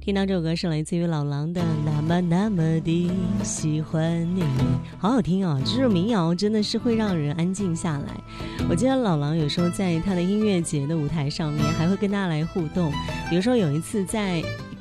听到这首歌是来自于老狼的那么那么的喜欢你，好好听哦，这首民谣真的是会让人安静下来。我记得老狼有时候在他的音乐节的舞台上面还会跟大家来互动，比如说有一次在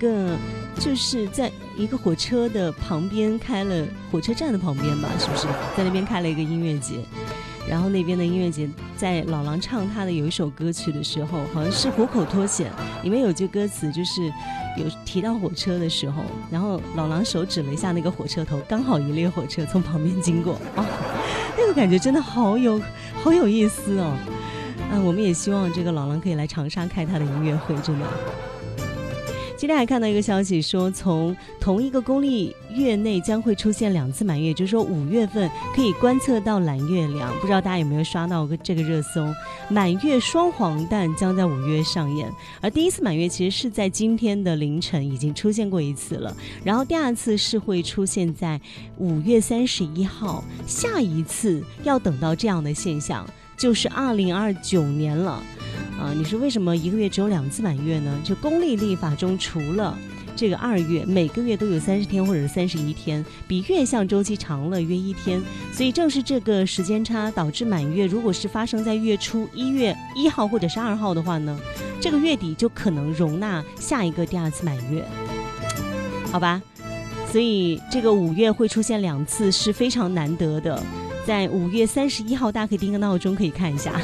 一个火车的旁边开了，火车站的旁边吧，是不是在那边开了一个音乐节，然后那边的音乐节在老狼唱他的有一首歌曲的时候，好像是虎口脱险，里面有句歌词就是有提到火车的时候，然后老狼手指了一下那个火车头，刚好一列火车从旁边经过，那个感觉真的好有意思哦。我们也希望这个老狼可以来长沙开他的音乐会，真的。今天还看到一个消息说，从同一个公历月内将会出现2次满月，就是说5月份可以观测到蓝月亮。不知道大家有没有刷到这个热搜，满月双黄蛋将在5月上演，而第一次满月其实是在今天的凌晨已经出现过一次了，然后第2次是会出现在5月31号，下一次要等到这样的现象就是2029年了。你说为什么一个月只有2次满月呢？就公历历法中，除了这个2月，每个月都有30天或者31天，比月相周期长了约1天，所以正是这个时间差导致满月如果是发生在月初1月1号或者是2号的话呢，这个月底就可能容纳下一个第2次满月，好吧？所以这个5月会出现2次是非常难得的，在5月31号大家可以定个闹钟可以看一下。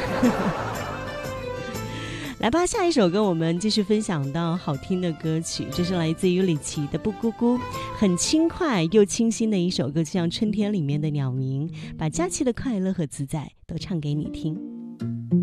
来吧，下一首歌我们继续分享到好听的歌曲，这是来自于李琦的《不咕咕》，很轻快又清新的一首歌，就像春天里面的鸟鸣，把假期的快乐和自在都唱给你听。